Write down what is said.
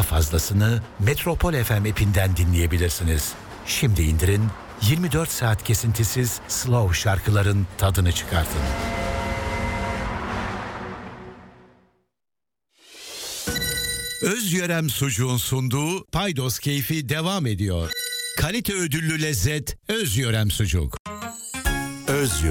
Daha fazlasını Metropol FM app'inden dinleyebilirsiniz. Şimdi indirin, 24 saat kesintisiz slow şarkıların tadını çıkartın. Özyörem Sucuğun sunduğu Paydos Keyfi devam ediyor. Kalite ödüllü lezzet Özyörem Sucuk. Özyörem.